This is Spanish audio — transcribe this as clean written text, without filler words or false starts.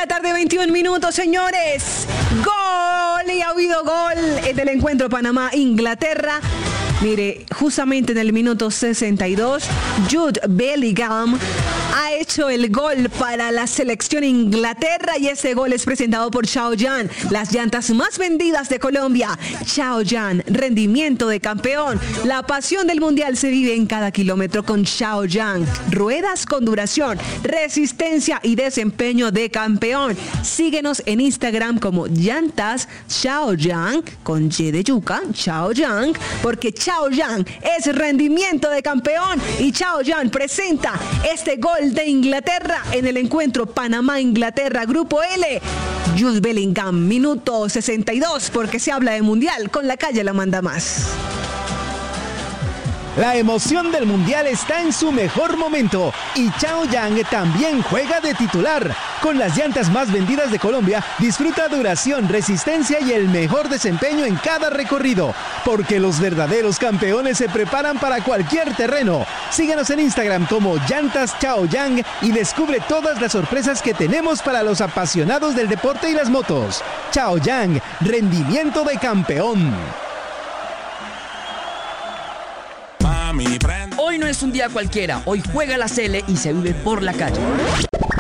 la tarde, 21 minutos, señores. Gol, y ha habido gol en el encuentro Panamá-Inglaterra. Mire, justamente en el minuto 62, Jude Bellingham ha hecho el gol para la selección Inglaterra y ese gol es presentado por Chaoyang, las llantas más vendidas de Colombia. Chaoyang, rendimiento de campeón. La pasión del mundial se vive en cada kilómetro con Chaoyang. Ruedas con duración, resistencia y desempeño de campeón. Síguenos en Instagram como llantas Chaoyang con Y de yuca, Chaoyang, porque Chaoyang es rendimiento de campeón y Chaoyang presenta este gol de Inglaterra en el encuentro Panamá-Inglaterra Grupo L. Jude Bellingham, minuto 62, porque se habla de mundial, con la calle la manda más. La emoción del mundial está en su mejor momento y Chaoyang también juega de titular. Con las llantas más vendidas de Colombia, disfruta duración, resistencia y el mejor desempeño en cada recorrido, porque los verdaderos campeones se preparan para cualquier terreno. Síguenos en Instagram como Llantas Chaoyang y descubre todas las sorpresas que tenemos para los apasionados del deporte y las motos. Chaoyang, rendimiento de campeón. Hoy no es un día cualquiera, hoy juega la Sele y se vive por la calle.